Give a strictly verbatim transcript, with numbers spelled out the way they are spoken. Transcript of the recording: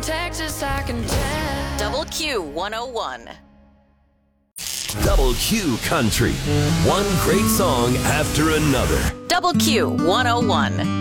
Texas, I can tell. Double Q one oh one. Double Q Country. One great song after another. Double Q one oh one.